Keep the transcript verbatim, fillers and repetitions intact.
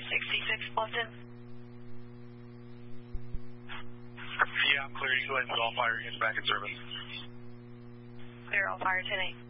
sixty-six Bluffton. Yeah, I'm clear. You go ahead and put all fire units back in service. Clear all fire ten eight.